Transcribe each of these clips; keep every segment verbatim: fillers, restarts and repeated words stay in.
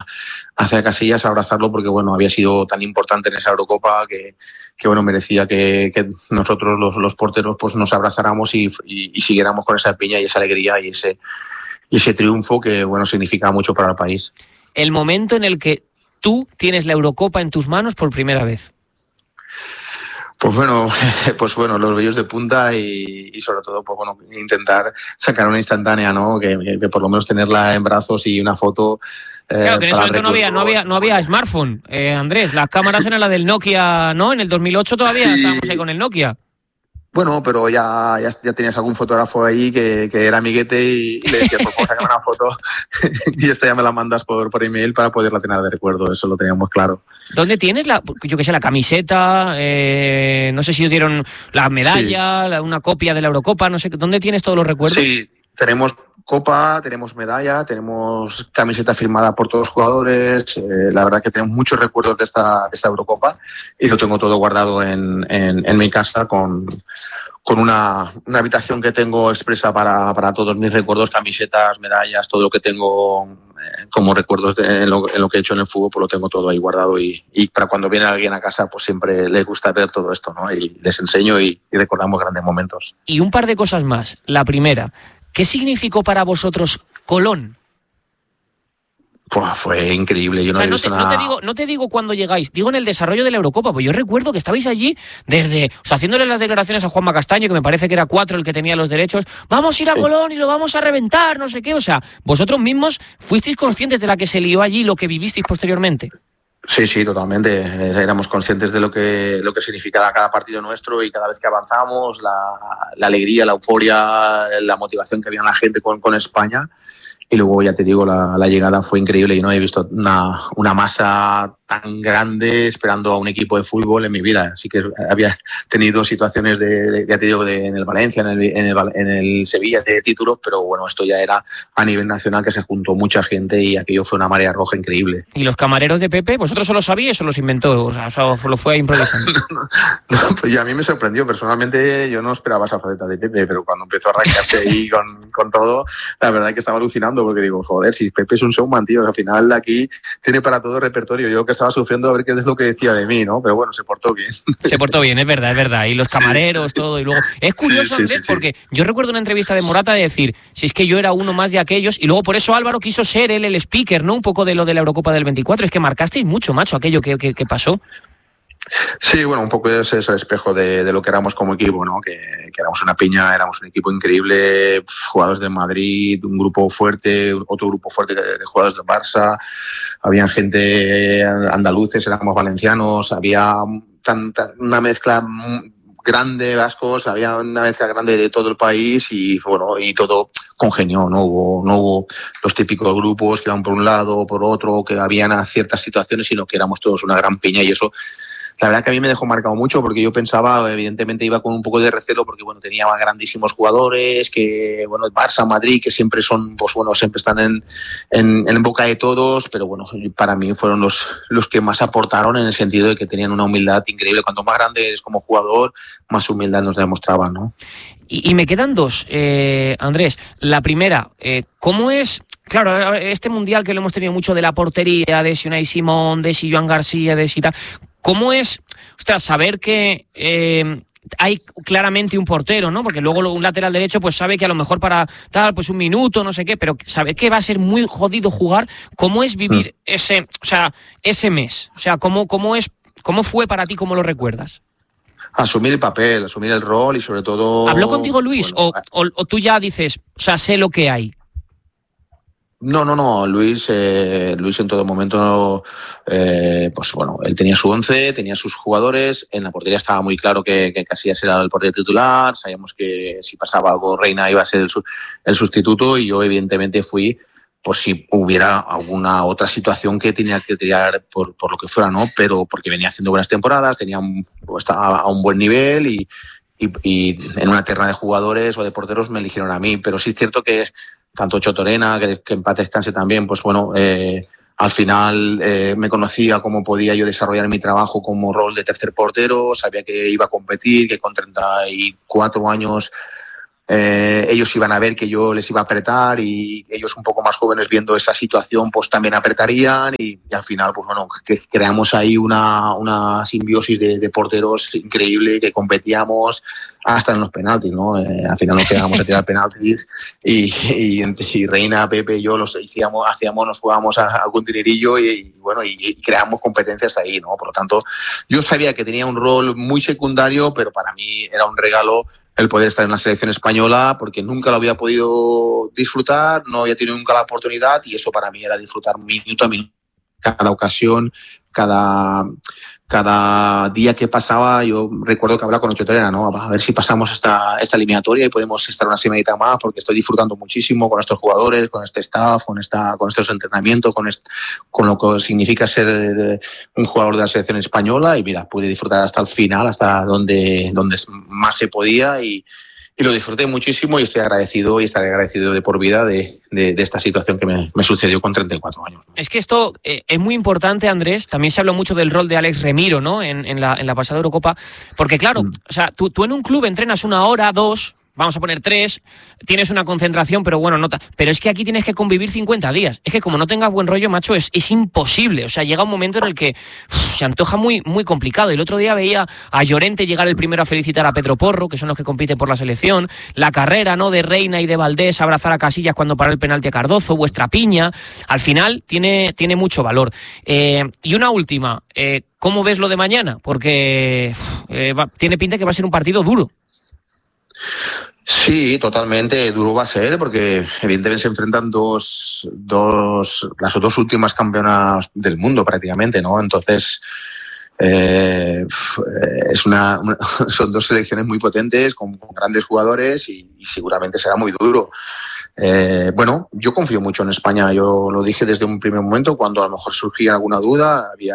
hacia Casillas a abrazarlo porque, bueno, había sido tan importante en esa Eurocopa que, que bueno, merecía que, que nosotros los, los porteros pues nos abrazáramos y, y, y siguiéramos con esa piña y esa alegría y ese, y ese triunfo que, bueno, significa mucho para el país. El momento en el que tú tienes la Eurocopa en tus manos por primera vez. Pues bueno, pues bueno, los vellos de punta y, y sobre todo, pues bueno, intentar sacar una instantánea, ¿no? Que, que, que por lo menos tenerla en brazos y una foto. Eh, claro, que en ese momento no había, no había, no había smartphone, eh, Andrés. Las cámaras eran las del Nokia, ¿no? En el dos mil ocho todavía sí. Estábamos ahí con el Nokia. Bueno, pero ya, ya, ya tenías algún fotógrafo ahí que, que era amiguete y, y le decías, pues sacar una foto y esta ya me la mandas por, por email para poderla tener de recuerdo, eso lo teníamos claro. ¿Dónde tienes la, yo qué sé, la camiseta? Eh, no sé si os dieron la medalla, sí. la, una copia de la Eurocopa, no sé, ¿dónde tienes todos los recuerdos? Sí, tenemos copa, tenemos medalla, tenemos camiseta firmada por todos los jugadores, eh, la verdad que tenemos muchos recuerdos de esta, de esta Eurocopa y lo tengo todo guardado en, en, en mi casa con, con una, una habitación que tengo expresa para, para todos mis recuerdos, camisetas, medallas, todo lo que tengo eh, como recuerdos de en lo, en lo que he hecho en el fútbol, pues lo tengo todo ahí guardado y, y para cuando viene alguien a casa pues siempre les gusta ver todo esto, ¿no? Y les enseño y, y recordamos grandes momentos. Y un par de cosas más. La primera, ¿qué significó para vosotros Colón? Pues fue increíble. Yo o sea, no, no, he te, nada... no, te digo, no te digo cuando llegáis, digo en el desarrollo de la Eurocopa, pues yo recuerdo que estabais allí desde, o sea, haciéndole las declaraciones a Juanma Castaño, que me parece que era cuatro el que tenía los derechos, vamos a ir a sí. Colón y lo vamos a reventar, no sé qué, o sea, vosotros mismos fuisteis conscientes de la que se lió allí, lo que vivisteis posteriormente. Sí, sí, totalmente. Éramos conscientes de lo que lo que significaba cada partido nuestro y cada vez que avanzamos, la, la alegría, la euforia, la motivación que había en la gente con, con España. Y luego, ya te digo, la, la llegada fue increíble. Yo no he visto una, una masa tan grande esperando a un equipo de fútbol en mi vida. Así que había tenido situaciones de, de ya te digo, de, en el Valencia, en el, en, el, en el Sevilla de títulos, pero bueno, esto ya era a nivel nacional que se juntó mucha gente y aquello fue una marea roja increíble. ¿Y los camareros de Pepe? ¿Vosotros solo sabíais o los inventó? O sea, o sea lo fue improvisando. no, no, pues a mí me sorprendió. Personalmente yo no esperaba esa faceta de Pepe, pero cuando empezó a arrancarse ahí con, con todo, la verdad es que estaba alucinando porque digo, joder, si Pepe es un showman, tío, al final de aquí tiene para todo el repertorio. Yo que estaba sufriendo a ver qué es lo que decía de mí, ¿no? Pero bueno, se portó bien. Se portó bien, es verdad, es verdad. Y los camareros, sí. todo. Y luego es curioso, sí, sí, Andrés, sí, sí. porque yo recuerdo una entrevista de Morata de decir, si es que yo era uno más de aquellos, y luego por eso Álvaro quiso ser él el speaker, ¿no? Un poco de lo de la Eurocopa del veinticuatro. Es que marcasteis mucho, macho, aquello que, que, que pasó. Sí, bueno, un poco ese es el espejo de, de lo que éramos como equipo, ¿no? Que, que éramos una piña, éramos un equipo increíble, pues, jugadores de Madrid, un grupo fuerte, otro grupo fuerte de, de jugadores de Barça, había gente andaluces, éramos valencianos, había tan, tan, una mezcla grande vascos, había una mezcla grande de todo el país y bueno, y todo congenió, no hubo, no hubo los típicos grupos que iban por un lado o por otro, que habían ciertas situaciones, sino que éramos todos una gran piña y eso. La verdad que a mí me dejó marcado mucho porque yo pensaba, evidentemente iba con un poco de recelo porque bueno, tenía grandísimos jugadores, que bueno, el Barça, Madrid, que siempre son, pues bueno, siempre están en, en, en boca de todos, pero bueno, para mí fueron los, los que más aportaron en el sentido de que tenían una humildad increíble. Cuanto más grande eres como jugador, más humildad nos demostraban, ¿no? Y, y me quedan dos, eh, Andrés. La primera, eh, ¿cómo es...? Claro, este mundial que lo hemos tenido mucho de la portería, de si Unai Simón, de si Joan García, de si tal... ¿Cómo es, ostras, saber que eh, hay claramente un portero, ¿no? Porque luego un lateral derecho pues sabe que a lo mejor para tal, pues un minuto, no sé qué, pero saber que va a ser muy jodido jugar. ¿Cómo es vivir mm. ese, o sea, ese mes? O sea, ¿cómo, cómo es, cómo fue para ti, cómo lo recuerdas? Asumir el papel, asumir el rol y sobre todo... ¿Habló contigo Luis bueno, o, o, o tú ya dices, o sea, sé lo que hay? No, no, no. Luis, eh, Luis en todo momento, eh, pues bueno, él tenía su once, tenía sus jugadores. En la portería estaba muy claro que, que Casillas era el portero titular. Sabíamos que si pasaba algo Reina iba a ser el, el sustituto y yo evidentemente fui por si hubiera alguna otra situación que tenía que tirar por, por lo que fuera, ¿no? Pero porque venía haciendo buenas temporadas, tenía un, estaba a un buen nivel y, y, y en una terna de jugadores o de porteros me eligieron a mí. Pero sí es cierto que tanto Chotorena, que, que en paz descanse también, pues bueno, eh, al final eh, me conocía cómo podía yo desarrollar mi trabajo como rol de tercer portero, sabía que iba a competir, que con treinta y cuatro años eh, ellos iban a ver que yo les iba a apretar y ellos un poco más jóvenes viendo esa situación pues también apretarían y, y al final pues bueno, que creamos ahí una, una simbiosis de, de porteros increíble, que competíamos hasta en los penaltis, ¿no? Eh, al final nos quedábamos a tirar penaltis y, y, y Reina, Pepe y yo los hacíamos, hacíamos nos jugábamos a, a algún dinerillo y, y bueno, y, y creamos competencias ahí, ¿no? Por lo tanto, yo sabía que tenía un rol muy secundario, pero para mí era un regalo el poder estar en la selección española, porque nunca lo había podido disfrutar, no había tenido nunca la oportunidad, y eso para mí era disfrutar minuto a minuto, cada ocasión, cada, cada día que pasaba. Yo recuerdo que hablaba con Ocho Torena, ¿no? A ver si pasamos esta, esta eliminatoria y podemos estar una semanita más, porque estoy disfrutando muchísimo con estos jugadores, con este staff, con esta, con estos entrenamientos, con, este, con lo que significa ser de, de un jugador de la selección española, y mira, pude disfrutar hasta el final, hasta donde, donde más se podía, y Y lo disfruté muchísimo y estoy agradecido y estaré agradecido de por vida de, de, de esta situación que me, me sucedió con treinta y cuatro años. Es que esto eh, es muy importante, Andrés. También se habló mucho del rol de Alex Remiro, ¿no? En, en, la, en la pasada Eurocopa. Porque claro, mm. o sea, tú, tú en un club entrenas una hora, dos, vamos a poner tres, tienes una concentración, pero bueno, nota. Pero es que aquí tienes que convivir cincuenta días. Es que como no tengas buen rollo, macho, es, es imposible. O sea, llega un momento en el que uf, se antoja muy, muy complicado. El otro día veía a Llorente llegar el primero a felicitar a Pedro Porro, que son los que compiten por la selección. La carrera, ¿no?, de Reina y de Valdés, abrazar a Casillas cuando paró el penalti a Cardozo, vuestra piña. Al final tiene, tiene mucho valor. Eh, y una última, eh, ¿cómo ves lo de mañana? Porque uf, eh, va, tiene pinta que va a ser un partido duro. Sí, totalmente duro va a ser, porque evidentemente se enfrentan dos, dos, las dos últimas campeonas del mundo prácticamente, ¿no? Entonces, eh, es una, una, son dos selecciones muy potentes, con, con grandes jugadores y, y seguramente será muy duro. Eh, bueno, yo confío mucho en España, yo lo dije desde un primer momento, cuando a lo mejor surgía alguna duda, había...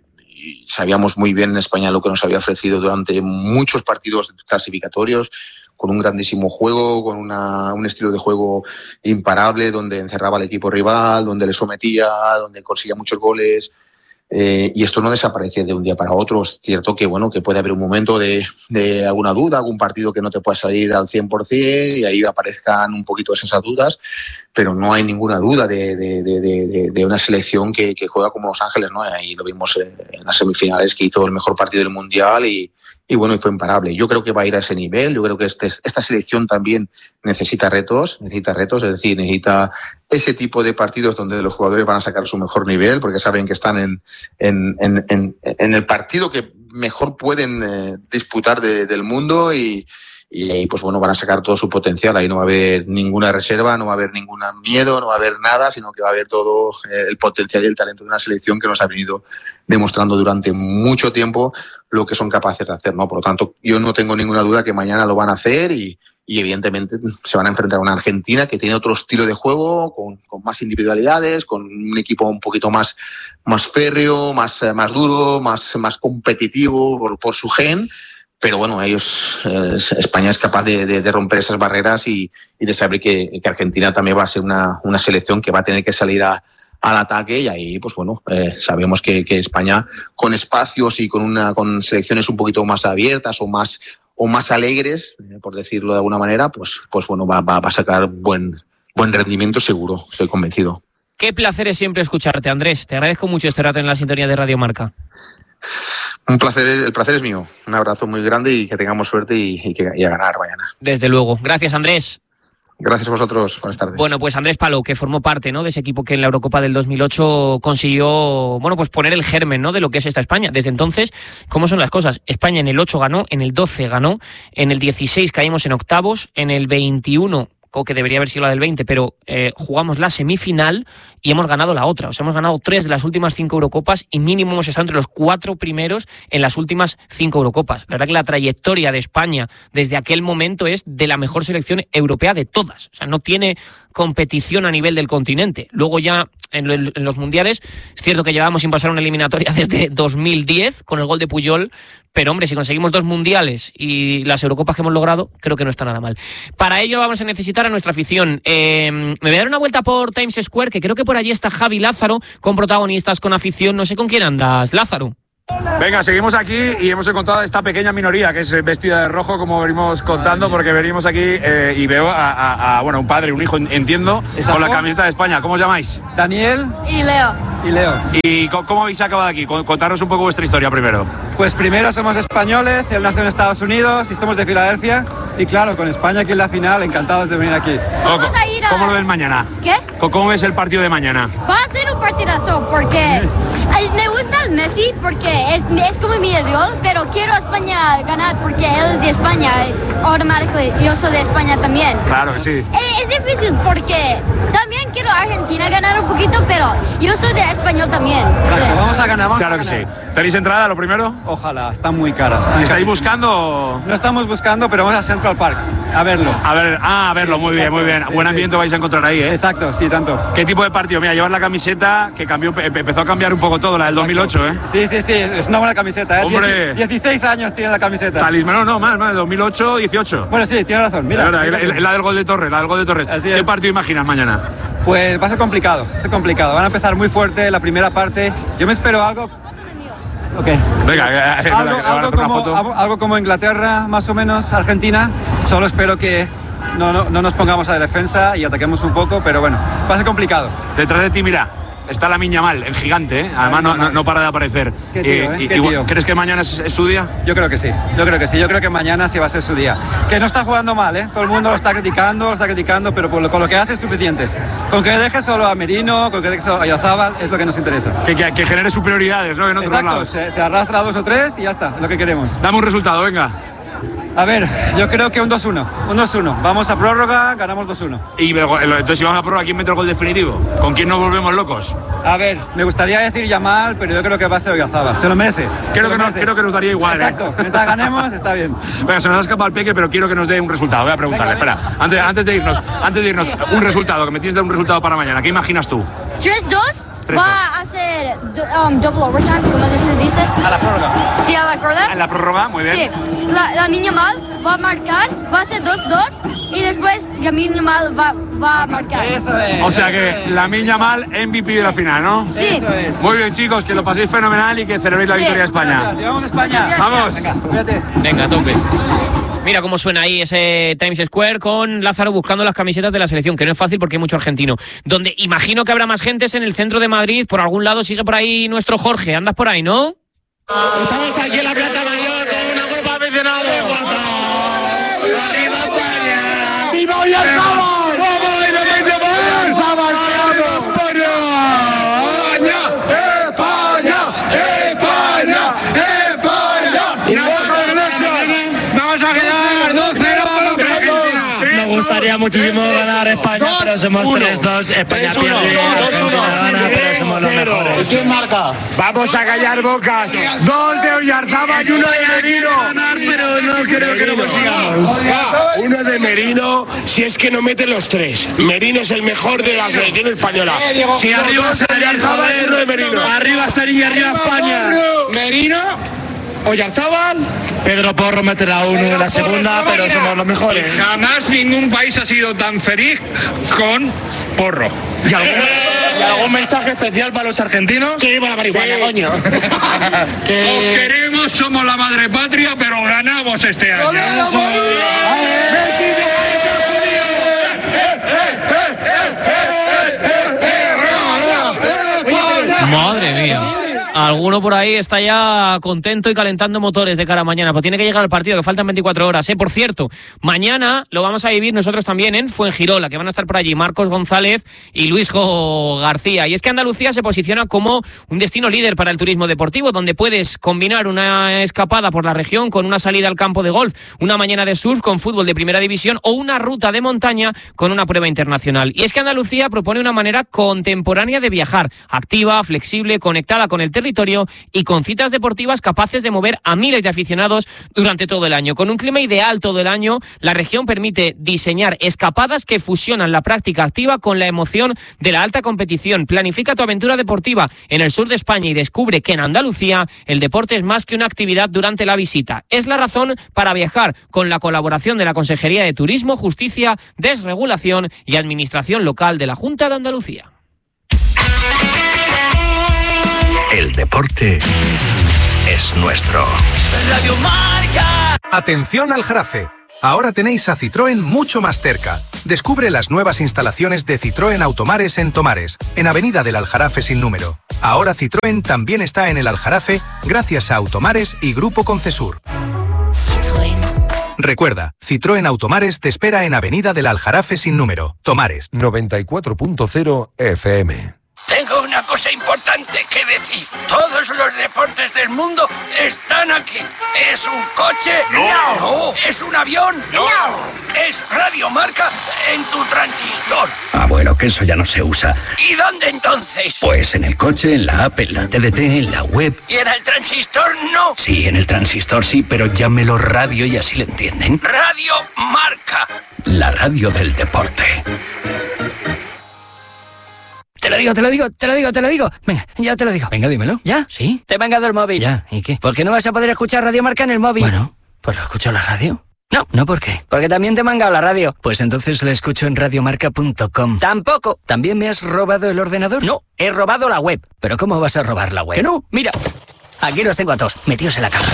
y sabíamos muy bien en España lo que nos había ofrecido durante muchos partidos clasificatorios, con un grandísimo juego, con una, un estilo de juego imparable, donde encerraba al equipo rival, donde le sometía, donde conseguía muchos goles. Eh, y esto no desaparece de un día para otro. Es cierto que bueno, que puede haber un momento de, de alguna duda, algún partido que no te pueda salir al cien por ciento y ahí aparezcan un poquito esas dudas, pero no hay ninguna duda de, de, de, de, de una selección que, que juega como Los Ángeles, ¿no? Ahí lo vimos en las semifinales, que hizo el mejor partido del Mundial y, y bueno, y fue imparable. Yo creo que va a ir a ese nivel. Yo creo que este, esta selección también necesita retos, necesita retos, es decir, necesita ese tipo de partidos donde los jugadores van a sacar su mejor nivel, porque saben que están en, en, en, en, en el partido que mejor pueden eh, disputar de, del mundo y, y ahí pues bueno, van a sacar todo su potencial. Ahí no va a haber ninguna reserva, no va a haber ningún miedo, no va a haber nada, sino que va a haber todo eh, el potencial y el talento de una selección que nos ha venido demostrando durante mucho tiempo lo que son capaces de hacer, ¿no? Por lo tanto, yo no tengo ninguna duda que mañana lo van a hacer y Y evidentemente se van a enfrentar a una Argentina que tiene otro estilo de juego, con, con más individualidades, con un equipo un poquito más, más férreo, más, más duro, más, más competitivo por, por su gen. Pero bueno, ellos, eh, España es capaz de, de, de romper esas barreras y, y de saber que, que Argentina también va a ser una, una selección que va a tener que salir a, al ataque, y ahí pues bueno, eh, sabemos que, que España, con espacios y con una con selecciones un poquito más abiertas o más o más alegres, eh, por decirlo de alguna manera, pues pues bueno, va, va, va a sacar buen buen rendimiento seguro, estoy convencido. Qué placer es siempre escucharte, Andrés. Te agradezco mucho este rato en la sintonía de Radio Marca. Un placer, el placer es mío. Un abrazo muy grande y que tengamos suerte y, y, que, y a ganar mañana. Desde luego. Gracias, Andrés. Gracias a vosotros. Buenas tardes. Bueno, pues Andrés Palou, que formó parte, ¿no?, de ese equipo que en la Eurocopa del dos mil ocho consiguió, bueno, pues poner el germen, ¿no?, de lo que es esta España. Desde entonces, ¿cómo son las cosas? España en el ocho ganó, en el doce ganó, en el dieciséis caímos en octavos, en el veintiuno, que debería haber sido la del veinte, pero eh, jugamos la semifinal y hemos ganado la otra. O sea, hemos ganado tres de las últimas cinco Eurocopas y mínimo hemos estado entre los cuatro primeros en las últimas cinco Eurocopas. La verdad que la trayectoria de España desde aquel momento es de la mejor selección europea de todas. O sea, no tiene competición a nivel del continente. Luego ya en, el, en los mundiales, es cierto que llevábamos sin pasar una eliminatoria desde dos mil diez con el gol de Puyol, pero hombre, si conseguimos dos mundiales y las Eurocopas que hemos logrado, creo que no está nada mal. Para ello vamos a necesitar a nuestra afición. Eh, me voy a dar una vuelta por Times Square, que creo que por allí está Javi Lázaro, con protagonistas, con afición. No sé con quién andas, Lázaro. Venga, seguimos aquí y hemos encontrado a esta pequeña minoría que es vestida de rojo, como venimos contando, porque venimos aquí eh, y veo a, a, a bueno, un padre, un hijo, entiendo, con la camiseta de España. ¿Cómo os llamáis? Daniel y Leo. Y Leo. ¿Y cómo habéis acabado aquí? Contaros un poco vuestra historia primero. Pues primero somos españoles, él nació en Estados Unidos y somos de Filadelfia. Y claro, con España aquí en la final, encantados de venir aquí. Vamos a ir a... ¿Cómo lo ves mañana? ¿Qué? ¿Cómo ves el partido de mañana? Va a ser un partidazo porque me gusta el Messi porque es, es como mi ídolo, pero quiero a España ganar porque él es de España. Automáticamente yo soy de España también. Claro que sí. Es, es difícil porque también quiero a Argentina ganar un poquito, pero yo soy de español también. Claro, sí. Vamos a ganar, vamos Claro a que ganar. sí. ¿Tenéis entrada lo primero? Ojalá, están muy caras. Están ¿Estáis carísimas. buscando? No estamos buscando, pero vamos a Central Park a verlo. A ver, ah, a verlo, muy bien, muy bien. Sí, Buen sí. ambiente vais a encontrar ahí, ¿eh? Exacto, sí, tanto. ¿Qué tipo de partido? Mira, llevas la camiseta que cambió, empezó a cambiar un poco todo, la del dos mil ocho, ¿eh? Sí, sí, sí, es una buena camiseta, ¿eh? Hombre. dieciséis años tiene la camiseta. Talismán, no, no, más, más, dos mil ocho, dieciocho. Bueno, sí, tiene razón, mira. La, mira, la, la del gol de Torres, la del gol de Torres. Así ¿Qué es. partido imaginas mañana? Pues va a ser complicado, va a ser complicado. Van a empezar muy fuerte la primera parte. Yo me espero algo... Ok. Venga, eh, Algo, que van a algo, hacer una como, foto. algo, algo como Inglaterra, más o menos, Argentina. Solo espero que no, no, no nos pongamos a la defensa y ataquemos un poco, pero bueno, va a ser complicado. Detrás de ti, mira, está la Miña Mal, en gigante, ¿eh? Además no, no, no para de aparecer. Qué tío, ¿eh? Y- y- Qué y- tío. ¿Crees que mañana es, es su día? Yo creo que sí, yo creo que sí, yo creo que mañana sí va a ser su día. Que no está jugando mal, ¿eh? Todo el mundo lo está criticando, lo está criticando, pero por lo, con lo que hace es suficiente. Con que deje solo a Merino, con que deje solo a Oyarzabal, es lo que nos interesa. Que, que, que genere superioridades, ¿no? En otros Exacto, lados. se, se arrastra dos o tres y ya está, es lo que queremos. Dame un resultado, venga. A ver, yo creo que un dos uno, un dos uno. Vamos a prórroga, ganamos dos uno. Y luego, entonces, si vamos a probar, ¿quién mete el gol definitivo? ¿Con quién nos volvemos locos? A ver, me gustaría decir Yamal, pero yo creo que va a ser Oyarzabal. Se lo merece. Creo se lo que, nos, merece. creo que nos daría igual, ¿eh? Exacto, mientras ganemos está bien. Venga, se nos ha escapado el Peque, pero quiero que nos dé un resultado. Voy a preguntarle, Venga, espera. Antes, antes de irnos, antes de irnos, un resultado, que me tienes de dar un resultado para mañana. ¿Qué imaginas tú? tres dos tres va a ser um, double overtime, como se dice. A la prórroga. ¿Sí, a la cuerda? En la prórroga, muy bien. Sí, la, la niña mal va a marcar, va a ser dos dos y después la niña mal va, va a marcar. Eso es. O sea eso que es. la Miña Mal, M V P de la final, ¿no? Sí. Eso es. Muy bien, chicos, que lo paséis fenomenal y que celebréis la Sí. victoria de España. Gracias, y vamos a España. Muchas Vamos. Venga, cuídate. Venga, a tope. Mira cómo suena ahí ese Times Square con Lázaro buscando las camisetas de la selección, que no es fácil porque hay mucho argentino. Donde imagino que habrá más gente es en el centro de Madrid. Por algún lado sigue por ahí nuestro Jorge. Andas por ahí, ¿no? Estamos aquí en la Plaza Mayor con una grupo aficionado. ¡Arriba España! ¡Viva Oyarzabal! ¡Vamos, Independiente! ¡España! ¡España! ¡España! ¡España! Vamos a quedar dos cero para Argentina. Nos gustaría muchísimo ganar España, pero somos tres dos. España pierde, Argentina gana, pero somos los mejores. ¿Quién marca? Vamos a callar bocas. Dos de Oyarzabal y uno de Merino. Pero no creo que lo consigamos. Uno de Merino, si es que no mete los tres. Merino es el mejor de la selección española. Si arriba Sarí, Oyarzabal y uno de Merino. arriba Sarí y arriba España. Merino, Oyarzabal. Pedro Porro meterá uno en la segunda, pero somos los mejores. Jamás ningún país ha sido tan feliz con Porro. ¿Y algún, y algún mensaje especial para los argentinos? Que lleva la marihuana, coño. Os queremos, somos la madre patria, pero ganamos este año. Madre mía. Alguno por ahí está ya contento y calentando motores de cara a mañana. Pues tiene que llegar al partido, que faltan veinticuatro horas. ¿eh? Por cierto, mañana lo vamos a vivir nosotros también en Fuengirola, que van a estar por allí Marcos González y Luisjo García. Y es que Andalucía se posiciona como un destino líder para el turismo deportivo, donde puedes combinar una escapada por la región con una salida al campo de golf, una mañana de surf con fútbol de primera división o una ruta de montaña con una prueba internacional. Y es que Andalucía propone una manera contemporánea de viajar, activa, flexible, conectada con el territorio y con citas deportivas capaces de mover a miles de aficionados durante todo el año. Con un clima ideal todo el año, la región permite diseñar escapadas que fusionan la práctica activa con la emoción de la alta competición. Planifica tu aventura deportiva en el sur de España y descubre que en Andalucía el deporte es más que una actividad durante la visita. Es la razón para viajar con la colaboración de la Consejería de Turismo, Justicia, Desregulación y Administración Local de la Junta de Andalucía. El deporte es nuestro. Radio Marca. Atención al Jarafe. Ahora tenéis a Citroën mucho más cerca. Descubre las nuevas instalaciones de Citroën Automares en Tomares, en Avenida del Aljarafe sin número. Ahora Citroën también está en el Aljarafe gracias a Automares y Grupo Concesur. Citroën. Recuerda, Citroën Automares te espera en Avenida del Aljarafe sin número. Tomares. noventa y cuatro punto cero F M. Tengo una cosa importante que decir. Todos los deportes del mundo están aquí. ¿Es un coche? No. No. ¿Es un avión? No. Es Radio Marca en tu transistor. Ah, bueno, que eso ya no se usa. ¿Y dónde entonces? Pues en el coche, en la app, en la T D T, en la web. ¿Y en el transistor no? Sí, en el transistor sí, pero llámelo radio y así le entienden. Radio Marca. La radio del deporte. Te lo digo, te lo digo, te lo digo, te lo digo. Venga, ya te lo digo. Venga, dímelo. ¿Ya? ¿Sí? Te he mangado el móvil. Ya, ¿y qué? ¿Por qué no vas a poder escuchar Radio Marca en el móvil? Bueno, pues lo escucho en la radio. No. ¿No por qué? Porque también te he mangado la radio. Pues entonces la escucho en radiomarca punto com. Tampoco. ¿También me has robado el ordenador? No, he robado la web. ¿Pero cómo vas a robar la web? ¿Que no? Mira, aquí los tengo a todos, metidos en la caja.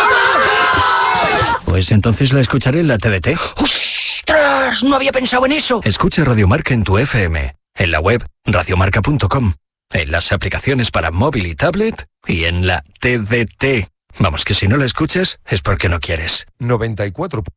Pues entonces la escucharé en la T D T. ¡Ostras! No había pensado en eso. Escucha Radio Marca en tu F M, en la web radiomarca punto com, en las aplicaciones para móvil y tablet y en la T D T. Vamos, que si no la escuchas es porque no quieres. noventa y cuatro